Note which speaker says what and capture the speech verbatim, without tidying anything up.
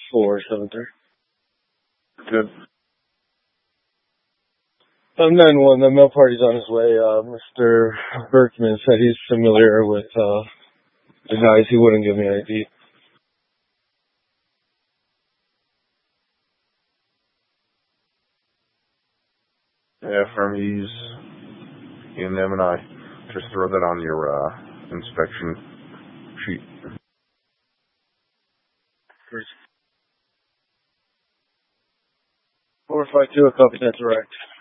Speaker 1: four seven three.
Speaker 2: Good.
Speaker 1: Um, nine one, the mail party's on his way. Uh, Mister Berkman said he's familiar with uh, the guys. He wouldn't give me I D.
Speaker 2: Yeah, from he's in them and I. Just throw that on your uh, inspection sheet.
Speaker 1: four five two, a copy, that's direct.